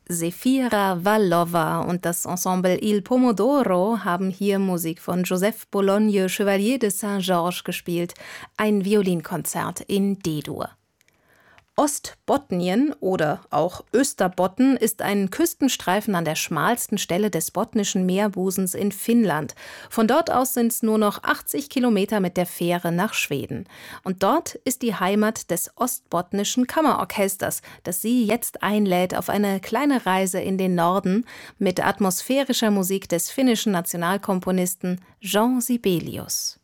Zefira Vallova und das Ensemble Il Pomodoro haben hier Musik von Joseph Bologne Chevalier de Saint-Georges gespielt, ein Violinkonzert in D-Dur. Ostbotnien oder auch Österbotten ist ein Küstenstreifen an der schmalsten Stelle des Botnischen Meerbusens in Finnland. Von dort aus sind es nur noch 80 Kilometer mit der Fähre nach Schweden. Und dort ist die Heimat des Ostbotnischen Kammerorchesters, das Sie jetzt einlädt auf eine kleine Reise in den Norden mit atmosphärischer Musik des finnischen Nationalkomponisten Jean Sibelius.